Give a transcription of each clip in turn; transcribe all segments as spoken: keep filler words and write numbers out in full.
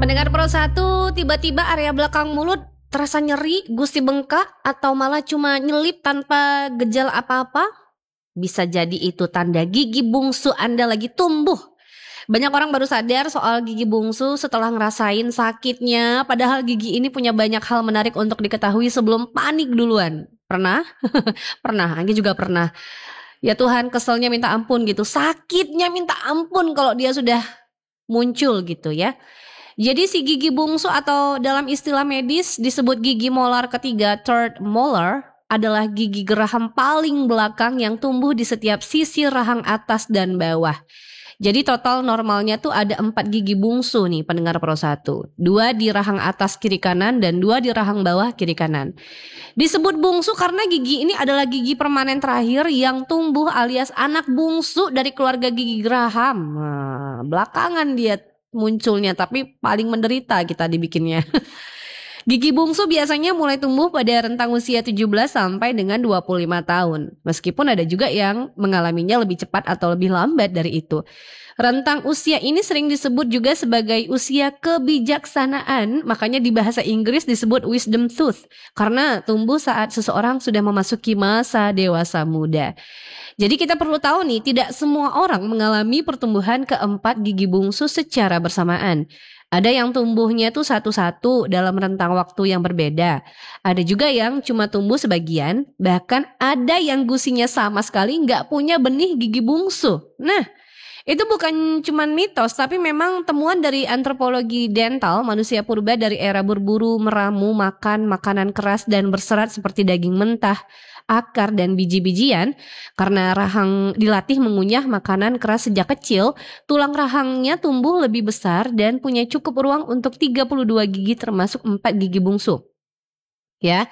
Pendengar Pro satu, tiba-tiba area belakang mulut terasa nyeri, gusi bengkak, atau malah cuma nyelip tanpa gejala apa-apa? Bisa jadi itu tanda gigi bungsu Anda lagi tumbuh. Banyak orang baru sadar soal gigi bungsu setelah ngerasain sakitnya, padahal gigi ini punya banyak hal menarik untuk diketahui sebelum panik duluan. Pernah? Pernah, Anggi juga pernah. Ya Tuhan, keselnya minta ampun gitu, sakitnya minta ampun kalau dia sudah muncul gitu ya. Jadi si gigi bungsu atau dalam istilah medis disebut gigi molar ketiga, third molar, adalah gigi geraham paling belakang yang tumbuh di setiap sisi rahang atas dan bawah. Jadi total normalnya tuh ada empat gigi bungsu nih pendengar Pro satu. Dua di rahang atas kiri kanan dan dua di rahang bawah kiri kanan. Disebut bungsu karena gigi ini adalah gigi permanen terakhir yang tumbuh alias anak bungsu dari keluarga gigi geraham. Nah, belakangan dia munculnya, tapi paling menderita kita dibikinnya. Gigi bungsu biasanya mulai tumbuh pada rentang usia tujuh belas sampai dengan dua puluh lima tahun. Meskipun ada juga yang mengalaminya lebih cepat atau lebih lambat dari itu. Rentang usia ini sering disebut juga sebagai usia kebijaksanaan, makanya di bahasa Inggris disebut wisdom tooth, karena tumbuh saat seseorang sudah memasuki masa dewasa muda. Jadi kita perlu tahu nih, tidak semua orang mengalami pertumbuhan keempat gigi bungsu secara bersamaan. Ada yang tumbuhnya tuh satu-satu dalam rentang waktu yang berbeda. Ada juga yang cuma tumbuh sebagian, bahkan ada yang gusinya sama sekali nggak punya benih gigi bungsu. Nah, itu bukan cuma mitos, tapi memang temuan dari antropologi dental manusia purba dari era berburu, meramu, makan makanan keras dan berserat seperti daging mentah, akar dan biji-bijian. Karena rahang dilatih mengunyah makanan keras sejak kecil, tulang rahangnya tumbuh lebih besar dan punya cukup ruang untuk tiga puluh dua gigi termasuk empat gigi bungsu. Ya.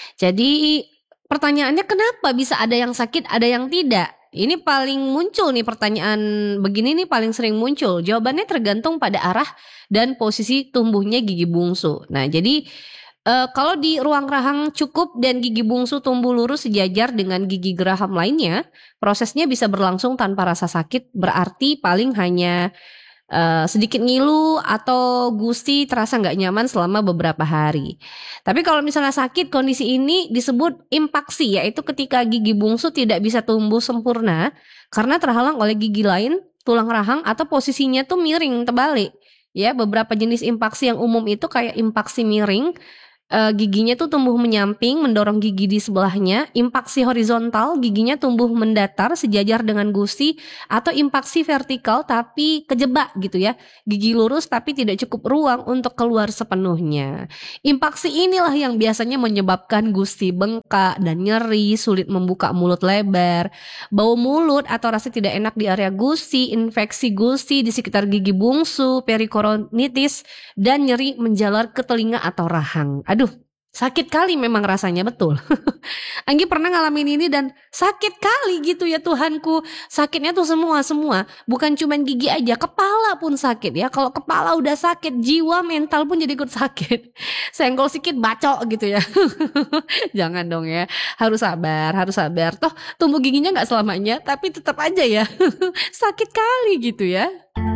Jadi pertanyaannya, kenapa bisa ada yang sakit, ada yang tidak? Ini paling muncul nih pertanyaan begini nih paling sering muncul. Jawabannya tergantung pada arah dan posisi tumbuhnya gigi bungsu. Nah, jadi Uh, kalau di ruang rahang cukup dan gigi bungsu tumbuh lurus sejajar dengan gigi geraham lainnya, prosesnya bisa berlangsung tanpa rasa sakit, berarti paling hanya uh, sedikit ngilu atau gusi terasa nggak nyaman selama beberapa hari. Tapi kalau misalnya sakit, kondisi ini disebut impaksi, yaitu ketika gigi bungsu tidak bisa tumbuh sempurna karena terhalang oleh gigi lain, tulang rahang, atau posisinya tuh miring terbalik. Ya, beberapa jenis impaksi yang umum itu kayak impaksi miring, Uh, giginya tuh tumbuh menyamping mendorong gigi di sebelahnya. Impaksi horizontal, giginya tumbuh mendatar sejajar dengan gusi. Atau impaksi vertikal tapi kejebak gitu ya, gigi lurus tapi tidak cukup ruang untuk keluar sepenuhnya. Impaksi inilah yang biasanya menyebabkan gusi bengkak dan nyeri, sulit membuka mulut lebar, bau mulut atau rasa tidak enak di area gusi, infeksi gusi di sekitar gigi bungsu, perikoronitis, dan nyeri menjalar ke telinga atau rahang. Aduh, sakit kali memang rasanya, betul. Anggi pernah ngalamin ini dan sakit kali gitu ya Tuhanku. Sakitnya tuh semua-semua, bukan cuman gigi aja, kepala pun sakit ya. Kalau kepala udah sakit, jiwa mental pun jadi ikut sakit. Senggol sedikit bacok gitu ya. Jangan dong ya, harus sabar, harus sabar. Toh tumbuh giginya gak selamanya, tapi tetap aja ya sakit kali gitu ya.